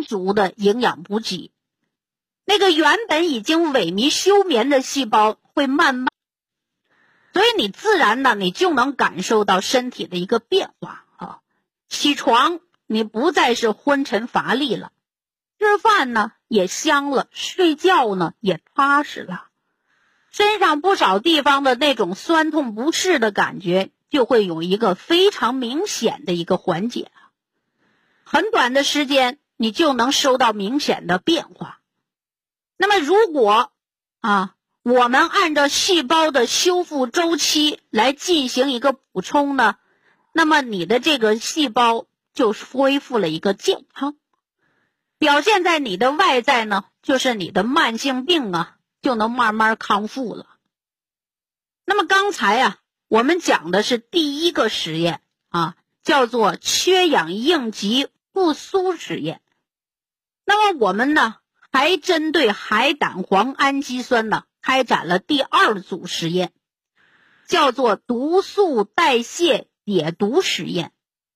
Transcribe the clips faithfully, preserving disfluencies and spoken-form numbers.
足的营养补给，那个原本已经萎靡休眠的细胞会慢慢，所以你自然呢，你就能感受到身体的一个变化啊。起床你不再是昏沉乏力了，吃饭呢也香了，睡觉呢也踏实了，身上不少地方的那种酸痛不适的感觉就会有一个非常明显的一个缓解，很短的时间你就能收到明显的变化。那么如果啊，我们按照细胞的修复周期来进行一个补充呢，那么你的这个细胞就恢复了一个健康，表现在你的外在呢，就是你的慢性病啊就能慢慢康复了。那么刚才啊我们讲的是第一个实验啊，叫做缺氧应急复苏实验。那么我们呢还针对海胆黄氨基酸呢开展了第二组实验，叫做毒素代谢解毒实验。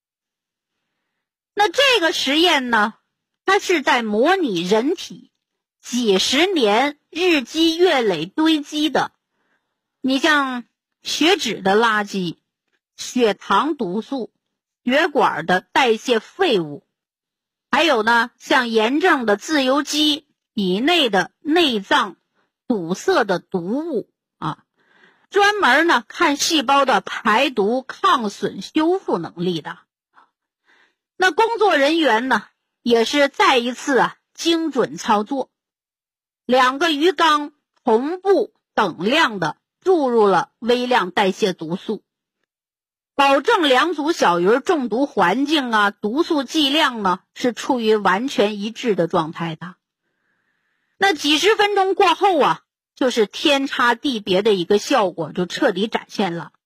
那这个实验呢，它是在模拟人体几十年日积月累堆积的，你像血脂的垃圾、血糖毒素、血管的代谢废物，还有呢像炎症的自由基、体内的内脏堵塞的毒物啊，专门呢看细胞的排毒、抗损、修复能力的。那工作人员呢也是再一次啊精准操作，两个鱼缸同步等量的注入了微量代谢毒素，保证两组小鱼中毒环境啊、毒素剂量呢是处于完全一致的状态的。那几十分钟过后啊，就是天差地别的一个效果就彻底展现了。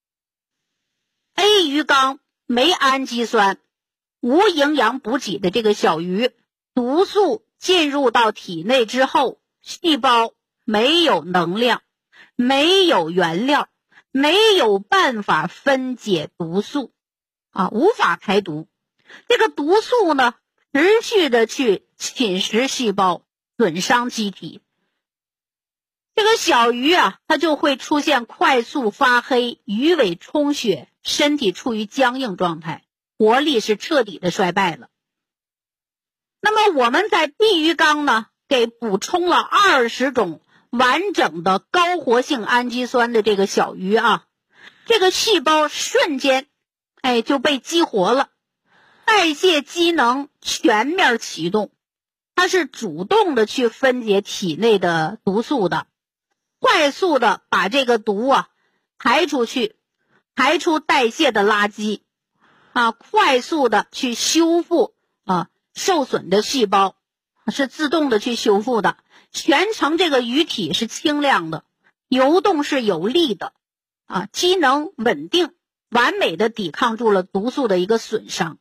A 鱼缸没氨基酸、无营养补给的这个小鱼，毒素进入到体内之后，细胞没有能量，没有原料，没有办法分解毒素啊，无法排毒。这个毒素呢持续的去侵蚀细胞，损伤机体。这个小鱼啊，它就会出现快速发黑、鱼尾充血，身体处于僵硬状态，活力是彻底的衰败了。那么我们在 B 鱼缸呢，给补充了二十种完整的高活性氨基酸的这个小鱼啊，这个细胞瞬间哎就被激活了，代谢机能全面启动，它是主动的去分解体内的毒素的，快速的把这个毒啊排出去，排出代谢的垃圾啊，快速的去修复啊受损的细胞，是自动的去修复的。全程这个鱼体是清亮的，游动是有力的啊，机能稳定，完美的抵抗住了毒素的一个损伤。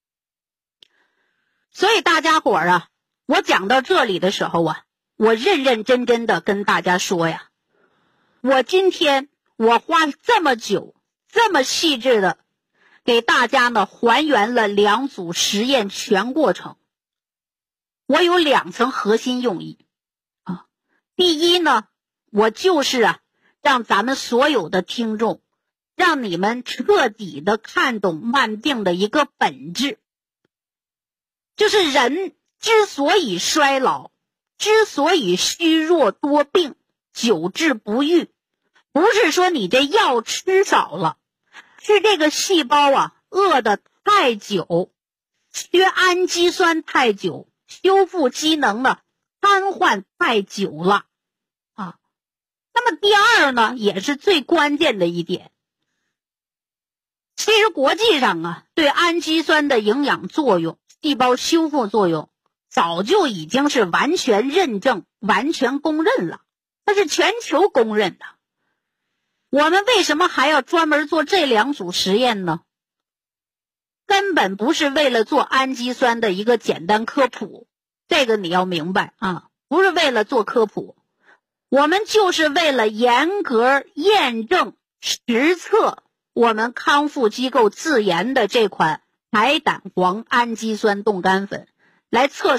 所以大家伙儿啊，我讲到这里的时候啊，我认认真真的跟大家说呀，我今天我花这么久这么细致的给大家呢还原了两组实验全过程，我有两层核心用意啊。第一呢，我就是啊让咱们所有的听众，让你们彻底的看懂慢病的一个本质，就是人之所以衰老，之所以虚弱多病，久治不愈，不是说你这药吃少了，是这个细胞啊饿得太久，缺氨基酸太久，修复机能呢瘫痪太久了啊。那么第二呢，也是最关键的一点，其实国际上啊对氨基酸的营养作用、细胞修复作用早就已经是完全认证、完全公认了，它是全球公认的。我们为什么还要专门做这两组实验呢？根本不是为了做氨基酸的一个简单科普，这个你要明白啊，不是为了做科普，我们就是为了严格验证实测我们康复机构自研的这款海胆黄氨基酸冻干粉，来测